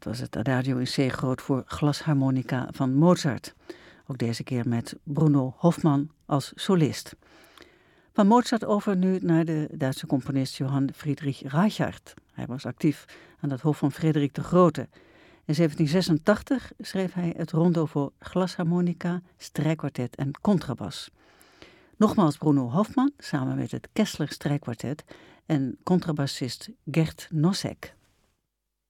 Dat was het Adagio in C groot voor glasharmonica van Mozart. Ook deze keer met Bruno Hofmann als solist. Van Mozart over nu naar de Duitse componist Johann Friedrich Reichard. Hij was actief aan het hof van Frederik de Grote. In 1786 schreef hij het rondo voor glasharmonica, strijkkwartet en contrabas. Nogmaals Bruno Hofmann samen met het Kessler strijkkwartet en contrabassist Gert Nossek.